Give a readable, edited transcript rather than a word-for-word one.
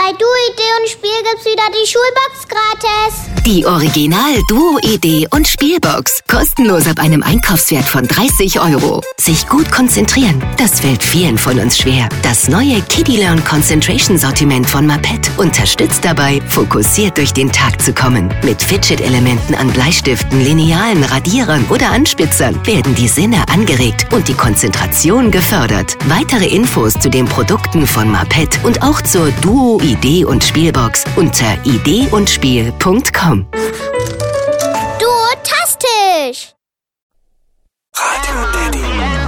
Bei Duo, Idee und Spiel gibt's wieder die Schulbox gratis. Die Original Duo, Idee und Spielbox. Kostenlos ab einem Einkaufswert von 30 €. Sich gut konzentrieren, das fällt vielen von uns schwer. Das neue Kiddie Learn Concentration Sortiment von Mapet unterstützt dabei, fokussiert durch den Tag zu kommen. Mit Fidget-Elementen an Bleistiften, Linealen, Radierern oder Anspitzern werden die Sinne angeregt und die Konzentration gefördert. Weitere Infos zu den Produkten von Mapet und auch zur Duo, Idee und Spielbox unter ideeundspiel.com. Duo-tastisch! Radio Daddy.